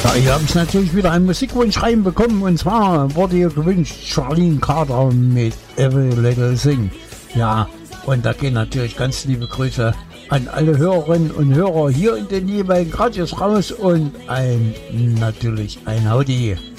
Ja, hier habe ich natürlich wieder einen Musikwunsch reinbekommen, und zwar wurde hier gewünscht Charlene Carter mit Every Little Thing. Ja, und da gehen natürlich ganz liebe Grüße an alle Hörerinnen und Hörer hier in den jeweiligen Radios raus und natürlich ein Howdy.